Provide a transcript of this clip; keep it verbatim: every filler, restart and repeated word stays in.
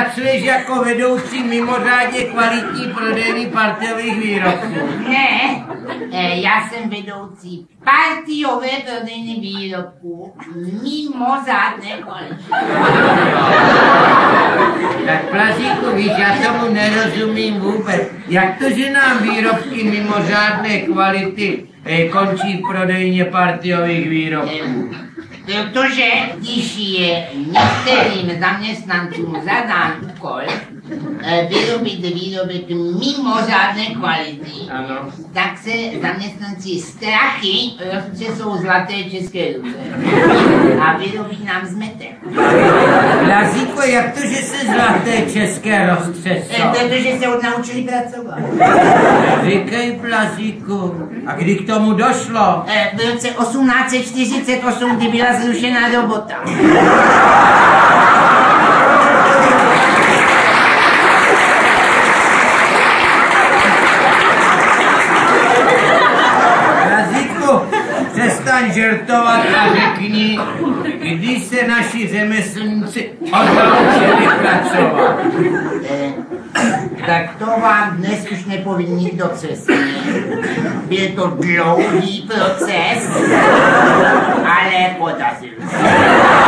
pracuješ jako vedoucí mimořádně kvalitní prodejny partiových výrobků? Ne, já jsem vedoucí partiové prodejny výrobků mimořádné kvality. Tak Plazíku, víš, já tomu nerozumím vůbec. Jak to, že nám výrobky mimořádné kvality eh, končí v prodejně partiových výrobků? Protože když je některým zaměstnancům zadán úkol vyrobit výrobek mimořádné kvality, Ano. tak se zaměstnanci strachy roztřesou zlaté české ruce a vyrobí nám zmetek. Plazíko, jak to, že se zlaté české roztřesou? Protože se odnaučili pracovat. Říkej, Plazíku, a kdy k tomu došlo? V roce osmnáct set čtyřicet osm, kdy byla zrušená robota. Přestaň žertovat a řekni, kdy se naši řemeslníci odnaučili pracovat. Eh, tak to vám dnes už nepoví nikdo přesně. Byl to dlouhý proces, ale podařil se.